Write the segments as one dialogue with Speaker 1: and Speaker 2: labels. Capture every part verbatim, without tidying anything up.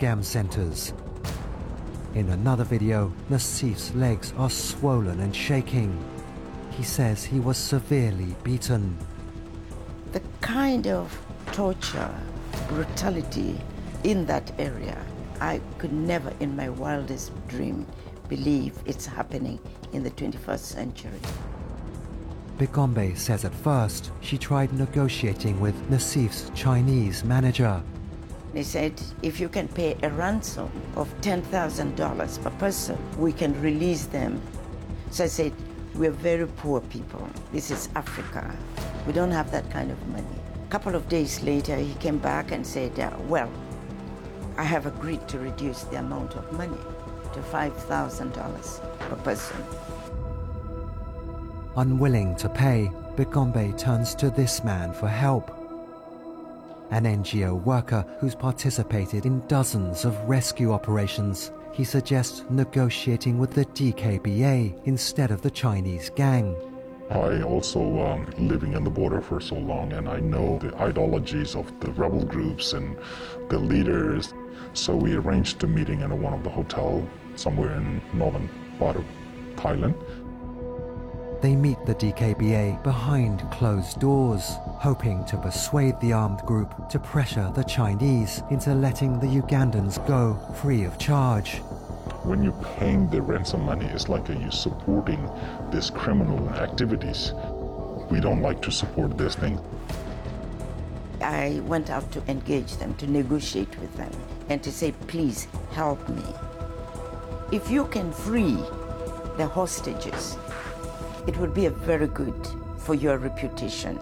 Speaker 1: scam centers. In another video, Nassif's legs are swollen and shaking. He says he was severely beaten.
Speaker 2: The kind of torture, brutality in that area, I could never in my wildest dream believe it's happening in the twenty-first century.
Speaker 1: Bigombe says at first she tried negotiating with Nassif's Chinese manager.
Speaker 2: They said, if you can pay a ransom of ten thousand dollars per person, we can release them. So I said, we're very poor people. This is Africa. We don't have that kind of money. A couple of days later, he came back and said, uh, well, I have agreed to reduce the amount of money to five thousand dollars per person.
Speaker 1: Unwilling to pay, Bigombe turns to this man for help. An N G O worker who's participated in dozens of rescue operations, he suggests negotiating with the D K B A instead of the Chinese gang.
Speaker 3: I also um, living on the border for so long, and I know the ideologies of the rebel groups and the leaders. So we arranged a meeting in one of the hotels somewhere in northern part of Thailand.
Speaker 1: They meet the D K B A behind closed doors, hoping to persuade the armed group to pressure the Chinese into letting the Ugandans go free of charge.
Speaker 3: When you're paying the ransom money, it's like you're supporting these criminal activities. We don't like to support this thing.
Speaker 2: I went out to engage them, to negotiate with them, and to say, please help me. If you can free the hostages, it would be a very good for your reputation.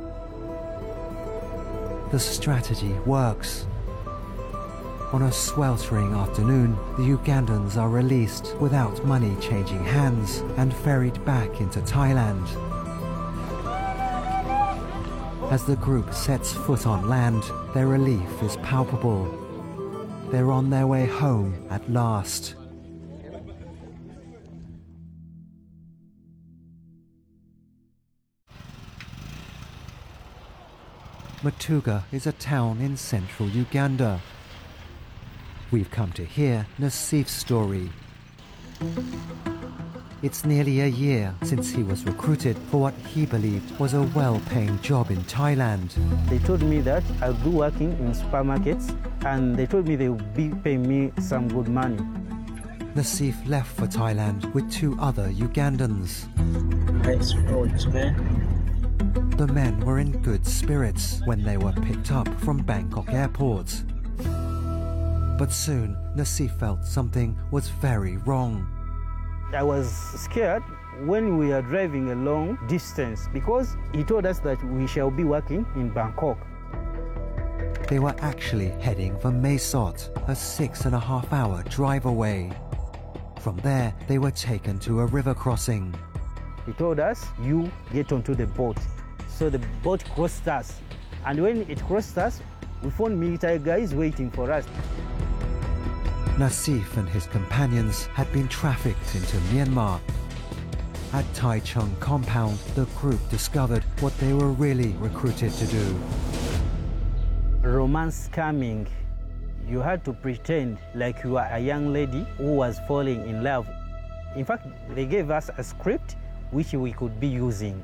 Speaker 1: The strategy works. On a sweltering afternoon, the Ugandans are released without money changing hands and ferried back into Thailand. As the group sets foot on land, their relief is palpable. They're on their way home at last. Matuga is a town in central Uganda. We've come to hear Nassif's story. It's nearly a year since he was recruited for what he believed was a well-paying job in Thailand.
Speaker 4: They told me that I'll be working in supermarkets, and they told me they would be paying me some good money.
Speaker 1: Nassif left for Thailand with two other Ugandans.
Speaker 5: Thanks for man.
Speaker 1: The men were in good spirits when they were picked up from Bangkok airport. But soon, Nassif felt something was very wrong.
Speaker 4: I was scared when we are driving a long distance because he told us that we shall be working in Bangkok.
Speaker 1: They were actually heading for Mae Sot, a six and a half hour drive away. From there, they were taken to a river crossing.
Speaker 4: He told us, you get onto the boat. So the boat crossed us. And when it crossed us, we found military guys waiting for us.
Speaker 1: Nassif and his companions had been trafficked into Myanmar. At Tai Chung compound, the group discovered what they were really recruited to do.
Speaker 4: Romance scamming. You had to pretend like you were a young lady who was falling in love. In fact, they gave us a script which we could be using.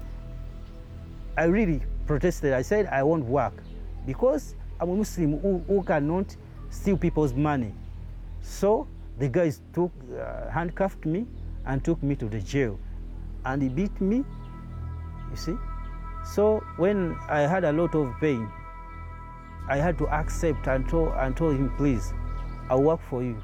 Speaker 4: I really protested. I said I won't work because I'm a Muslim who, who cannot steal people's money. So the guys took, uh, handcuffed me and took me to the jail. And he beat me, you see. So when I had a lot of pain, I had to accept and told, and told him, please, I'll work for you.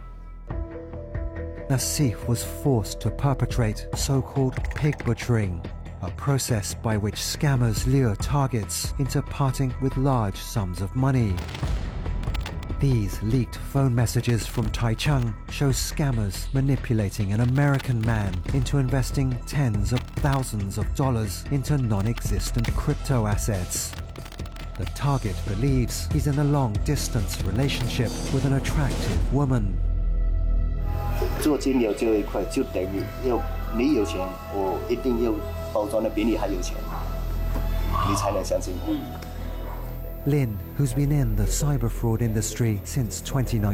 Speaker 1: Nassif was forced to perpetrate so-called pig butchering, a process by which scammers lure targets into parting with large sums of money. These leaked phone messages from Tai Chung show scammers manipulating an American man into investing tens of thousands of dollars into non-existent crypto assets. The target believes he's in a long-distance relationship with an attractive woman.
Speaker 6: 做金牛这一块就等于要你有钱，我一定要包装的比你还有钱，你才能相信我。
Speaker 1: Lin, who's been in the cyber fraud industry since twenty nineteen,